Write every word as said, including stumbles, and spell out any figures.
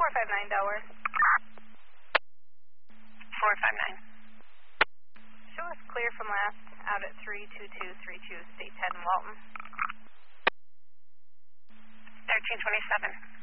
four five nine Delaware. four five nine. Show us clear from last, out at three two two three two, State ten, Walton. thirteen twenty-seven.